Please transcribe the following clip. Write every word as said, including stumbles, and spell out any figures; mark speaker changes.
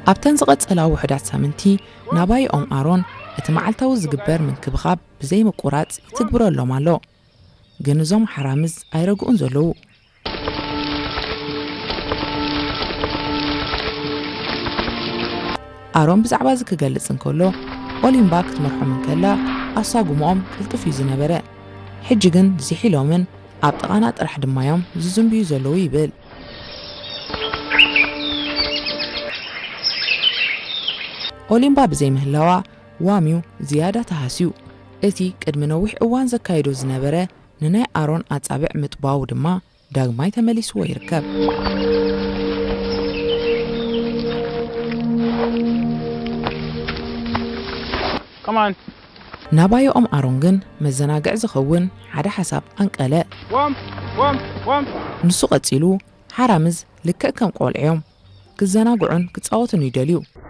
Speaker 1: ኣብተን ዝቐጸላ ውሕዳት ሳምንቲ ናባይኦም ኣሮን እቲ መዓልታዊ ዝግበር ምንክብኻብ ብዘይ ምቁራጽ ይትግብረሎም ኣሎ ግን እዞም ሓራምዝ ኣይረግኡን ዘለዉ ኣሮን ብዛዕባ እዚ ክገልጽ እንከሎ ኦሊምባ ክትመርሖም እንከላ ኣሳጉሞኦም ክልጥፍ እዩ ዝነበረ ሕጂ ግን ዝሒሎምን ኣብ ጥቓና ጥራሕ ድማዮም ዝዝንብዩ ዘለዉ ይብል ኦሊምባ ብዘይ ምህላዋ ዋሚው ዝያዳ ተሃስዩ እቲ ቅድሚ ነዊሕ እዋን ዘካይዶ ዝነበረ ንናይ ኣሮን ኣጻብዕ ምጥባው ድማ ዳግማይ ተመሊስዎ ይርከብ
Speaker 2: Come on.
Speaker 1: ናባይኦም ኣሮን ግን መዘናግዕ ዝኸውን ሓደ ሓሳብ አንቀለ
Speaker 2: Wom, wom, wom.
Speaker 1: ንሱ ቀጺሉ ሓራምዝ ልክዕ ከም ቆልዕዮም ክዘናግዑን ክጻወቱን ይደልዩ